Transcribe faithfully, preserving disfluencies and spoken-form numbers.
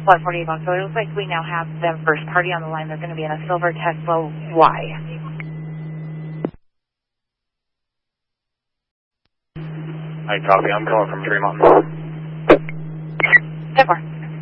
one forty-eight Buck. So it looks like we now have the first party on the line. They're going to be in a silver Tesla Y. I copy. I'm calling from Fremont. ten four.